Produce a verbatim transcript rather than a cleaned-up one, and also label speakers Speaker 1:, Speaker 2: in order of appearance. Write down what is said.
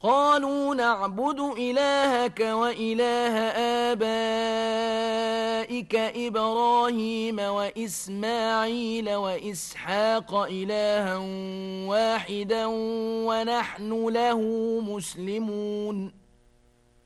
Speaker 1: قالوا نعبد إلهك وإله آبائك إبراهيم وإسماعيل وإسحاق إلها واحدا ونحن له مسلمون